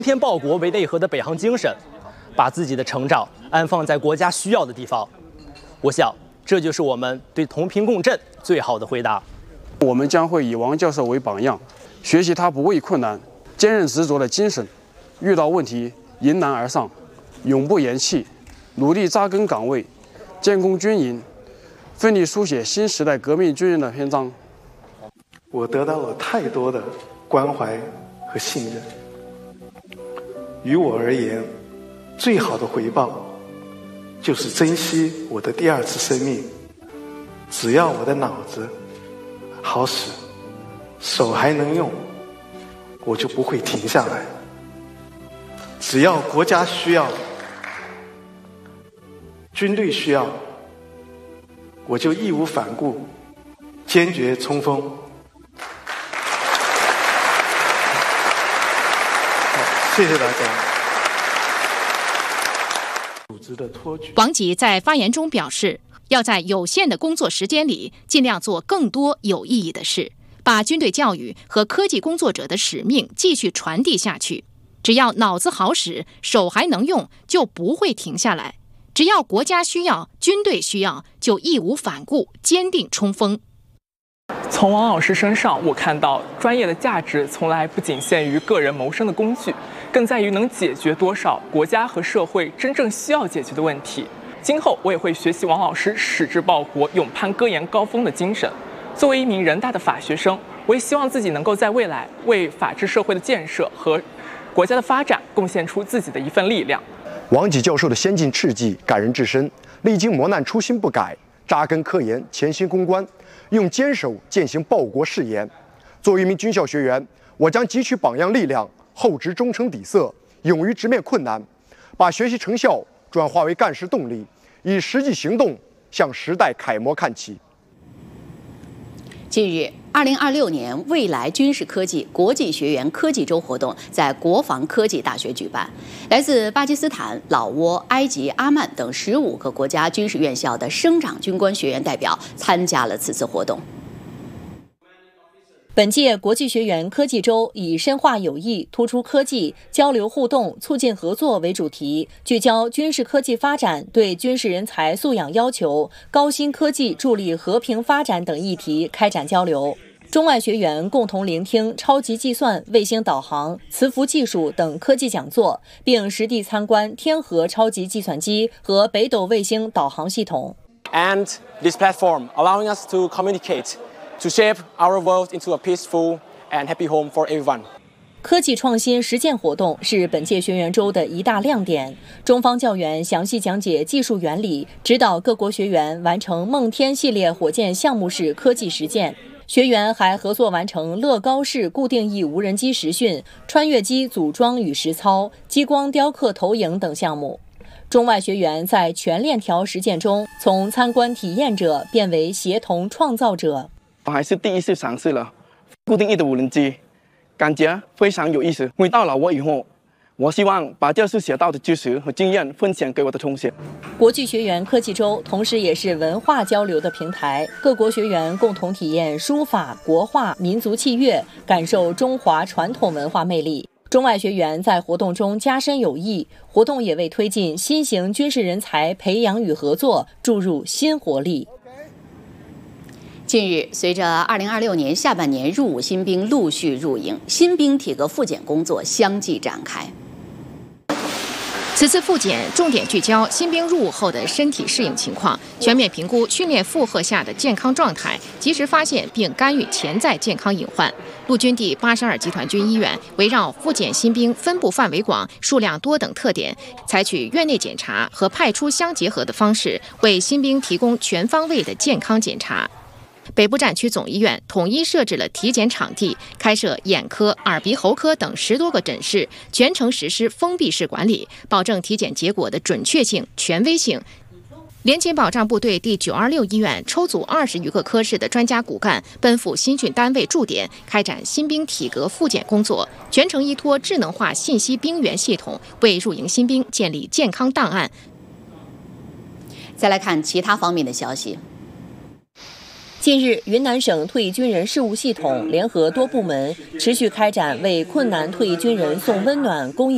天报国为内核的北航精神，把自己的成长安放在国家需要的地方。我想，这就是我们对同频共振最好的回答。 我们将会以王教授为榜样，学习他不畏困难、坚韧执着的精神，遇到问题迎难而上，永不言弃，努力扎根岗位，建功军营，奋力书写新时代革命军人的篇章。 我得到了太多的关怀和信任。于我而言，最好的回报就是珍惜我的第二次生命。只要我的脑子好使，手还能用，我就不会停下来。只要国家需要，军队需要，我就义无反顾，坚决冲锋。谢谢大家。组织的托举。 王吉在发言中表示，要在有限的工作时间里，尽量做更多有意义的事，把军队教育和科技工作者的使命继续传递下去。只要脑子好使，手还能用，就不会停下来。只要国家需要，军队需要，就义无反顾，坚定冲锋。 从王老师身上，我看到专业的价值从来不仅限于个人谋生的工具，更在于能解决多少国家和社会真正需要解决的问题。今后我也会学习王老师矢志报国、勇攀科研高峰的精神。作为一名人大的法学生，我也希望自己能够在未来为法治社会的建设和国家的发展贡献出自己的一份力量。 王吉教授的先进事迹感人至深，历经磨难初心不改，扎根科研潜心攻关，用坚守践行报国誓言。作为一名军校学员，我将汲取榜样力量，厚植忠诚底色，勇于直面困难，把学习成效转化为干事动力，以实际行动向时代楷模看齐。 近日，2026年未来军事科技国际学员科技周活动在国防科技大学举办，来自巴基斯坦、老挝、埃及、阿曼等15个国家军事院校的生长军官学员代表参加了此次活动。 本届国际学员科技周以深化友谊、突出科技、交流互动、促进合作为主题，聚焦军事科技发展对军事人才素养要求、高新科技助力和平发展等议题开展交流。中外学员共同聆听超级计算、卫星导航、磁浮技术等科技讲座，并实地参观天河超级计算机和北斗卫星导航系统。 And this platform allowing us to communicate.To shape our world into a peaceful and happy home for everyone. 科技创新实践活动是本届学员周的一大亮点。中方教员详细讲解技术原理，指导各国学员完成梦天系列火箭项目式科技实践。学员还合作完成乐高式固定翼无人机实训、穿越机组装与实操、激光雕刻投影等项目。中外学员在全链条实践中，从参观体验者变为协同创造者。 我还是第一次尝试了固定翼的无人机，感觉非常有意思。回到老挝以后，我希望把这次学到的知识和经验分享给我的同学。 国际学员科技周同时也是文化交流的平台，各国学员共同体验书法、国画、民族器乐，感受中华传统文化魅力。中外学员在活动中加深友谊，活动也为推进新型军事人才培养与合作注入新活力。 近日，随着2026年下半年入伍新兵陆续入营，新兵体格复检工作相继展开。 此次复检重点聚焦新兵入伍后的身体适应情况，全面评估训练负荷下的健康状态，及时发现并干预潜在健康隐患。陆军第82集团军医院围绕复检新兵分布范围广、数量多等特点，采取院内检查和派出相结合的方式，为新兵提供全方位的健康检查。北部战区总医院统一设置了体检场地，开设眼科、耳鼻喉科等10多个诊室，全程实施封闭式管理，保证体检结果的准确性、权威性。联勤保障部队第926医院抽组20余个科室的专家骨干，奔赴新训单位驻点，开展新兵体格复检工作，全程依托智能化信息兵员系统，为入营新兵建立健康档案。 再来看其他方面的消息。 近日，云南省退役军人事务系统联合多部门，持续开展为困难退役军人送温暖公益